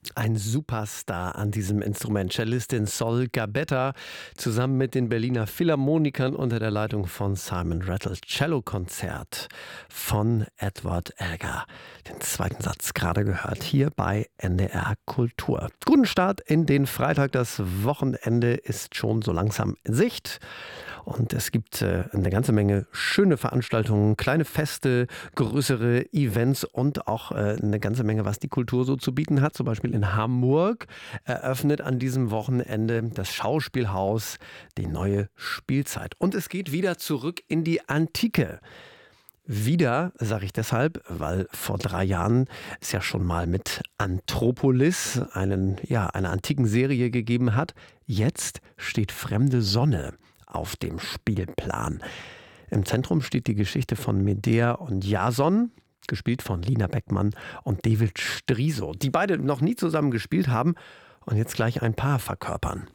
Ein Superstar an diesem Instrument, Cellistin Sol Gabetta, zusammen mit den Berliner Philharmonikern unter der Leitung von Simon Rattle. Cellokonzert von Edward Elgar. Den zweiten Satz gerade gehört hier bei NDR Kultur. Guten Start in den Freitag. Das Wochenende ist schon so langsam in Sicht. Und es gibt eine ganze Menge schöne Veranstaltungen, kleine Feste, größere Events und auch eine ganze Menge, was die Kultur so zu bieten hat. Zum Beispiel in Hamburg eröffnet an diesem Wochenende das Schauspielhaus die neue Spielzeit. Und es geht wieder zurück in die Antike. Wieder, sage ich deshalb, weil vor 3 Jahren es ja schon mal mit Anthropolis eine antiken Serie gegeben hat. Jetzt steht Fremde Sonne auf dem Spielplan. Im Zentrum steht die Geschichte von Medea und Jason, gespielt von Lina Beckmann und David Striso, die beide noch nie zusammen gespielt haben und jetzt gleich ein Paar verkörpern,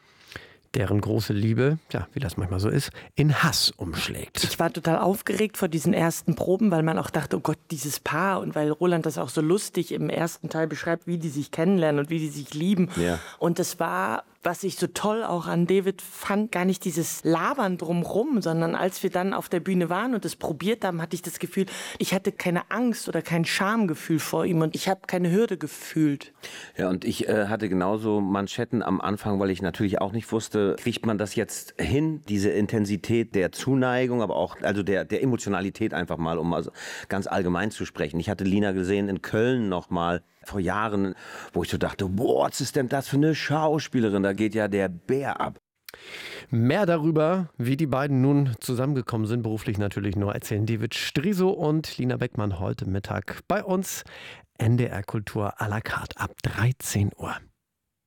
deren große Liebe, ja, wie das manchmal so ist, in Hass umschlägt. Ich war total aufgeregt vor diesen ersten Proben, weil man auch dachte, oh Gott, dieses Paar, und weil Roland das auch so lustig im ersten Teil beschreibt, wie die sich kennenlernen und wie die sich lieben. Ja. Und das war, was ich so toll auch an David fand, gar nicht dieses Labern drumrum, sondern als wir dann auf der Bühne waren und das probiert haben, hatte ich das Gefühl, ich hatte keine Angst oder kein Schamgefühl vor ihm und ich habe keine Hürde gefühlt. Ja, und ich hatte genauso Manschetten am Anfang, weil ich natürlich auch nicht wusste, kriegt man das jetzt hin, diese Intensität der Zuneigung, aber auch also der Emotionalität einfach mal, um also ganz allgemein zu sprechen. Ich hatte Lina gesehen in Köln noch mal vor Jahren, wo ich so dachte, boah, was ist denn das für eine Schauspielerin, da geht ja der Bär ab. Mehr darüber, wie die beiden nun zusammengekommen sind, beruflich natürlich nur, erzählen David Striso und Lina Beckmann heute Mittag bei uns. NDR Kultur à la carte ab 13 Uhr.